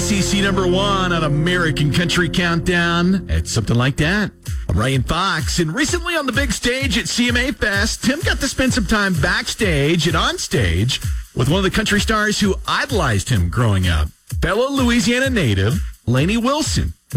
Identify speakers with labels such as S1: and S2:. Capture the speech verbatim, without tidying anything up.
S1: C C number one on American Country Countdown. It's something like that. I'm Ryan Fox, and recently on the big stage at C M A Fest, Tim got to spend some time backstage and on stage with one of the country stars who idolized him growing up, fellow Louisiana native, Lainey Wilson.